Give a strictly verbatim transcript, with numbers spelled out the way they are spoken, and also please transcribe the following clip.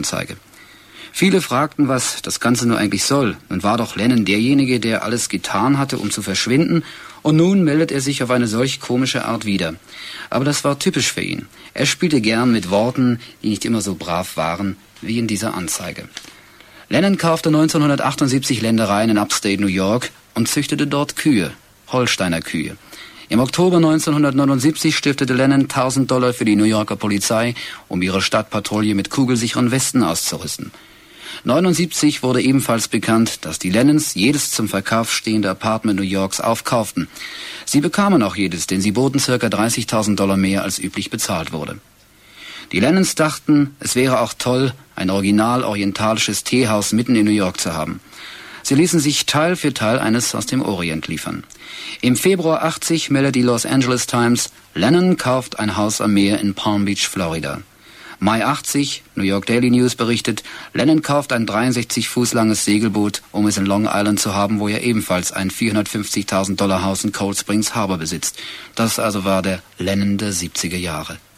Strafanzeige. Viele fragten, was das Ganze nur eigentlich soll. Nun war doch Lennon derjenige, der alles getan hatte, um zu verschwinden, und nun meldet er sich auf eine solch komische Art wieder. Aber das war typisch für ihn. Er spielte gern mit Worten, die nicht immer so brav waren, wie in dieser Anzeige. Lennon kaufte neunzehnhundertachtundsiebzig Ländereien in Upstate New York und züchtete dort Kühe, Holsteiner Kühe. Im Oktober neunzehnhundertneunundsiebzig stiftete Lennon tausend Dollar für die New Yorker Polizei, um ihre Stadtpatrouille mit kugelsicheren Westen auszurüsten. neunundsiebzig wurde ebenfalls bekannt, dass die Lennons jedes zum Verkauf stehende Apartment New Yorks aufkauften. Sie bekamen auch jedes, denn sie boten ca. dreißigtausend Dollar mehr, als üblich bezahlt wurde. Die Lennons dachten, es wäre auch toll, ein original orientalisches Teehaus mitten in New York zu haben. Sie ließen sich Teil für Teil eines aus dem Orient liefern. Im Februar achtzig meldet die Los Angeles Times, Lennon kauft ein Haus am Meer in Palm Beach, Florida. Mai achtzig, New York Daily News berichtet, Lennon kauft ein dreiundsechzig Fuß langes Segelboot, um es in Long Island zu haben, wo er ebenfalls ein vierhundertfünfzigtausend Dollar Haus in Cold Springs Harbor besitzt. Das also war der Lennon der siebziger Jahre.